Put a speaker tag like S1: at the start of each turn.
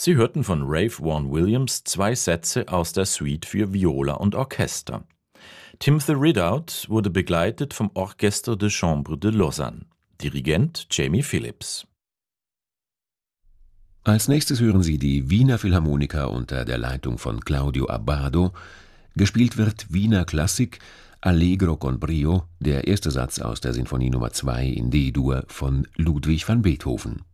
S1: Sie hörten von Ralph Vaughan Williams 2 Sätze aus der Suite für Viola und Orchester. Timothy Ridout wurde begleitet vom Orchestre de Chambre de Lausanne. Dirigent Jamie Phillips.
S2: Als nächstes hören Sie die Wiener Philharmoniker unter der Leitung von Claudio Abbado. Gespielt wird Wiener Klassik, Allegro con brio, der erste Satz aus der Sinfonie Nummer 2 in D-Dur von Ludwig van Beethoven.